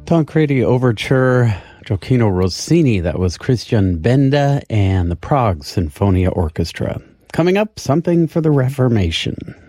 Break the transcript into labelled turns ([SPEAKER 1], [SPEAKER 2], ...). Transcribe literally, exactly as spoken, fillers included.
[SPEAKER 1] Tancredi Overture, Gioacchino Rossini, that was Christian Benda, and the Prague Sinfonia Orchestra. Coming up, something for the Reformation.